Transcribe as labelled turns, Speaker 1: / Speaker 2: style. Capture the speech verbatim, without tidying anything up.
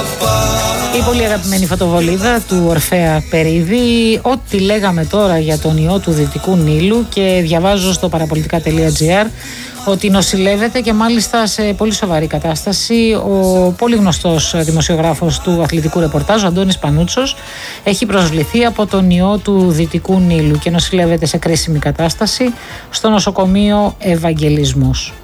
Speaker 1: Η πολύ αγαπημένη φωτοβολίδα του Ορφέα Περίδη. Ό,τι λέγαμε τώρα για τον ιό του Δυτικού Νείλου, και διαβάζω στο παραπολιτικά τελεία τζι άρ ότι νοσηλεύεται και μάλιστα σε πολύ σοβαρή κατάσταση ο πολύ γνωστός δημοσιογράφος του αθλητικού ρεπορτάζ, ο Αντώνης Πανούτσος. Έχει προσβληθεί από τον ιό του Δυτικού Νείλου και νοσηλεύεται σε κρίσιμη κατάσταση στο νοσοκομείο Ευαγγελισμός.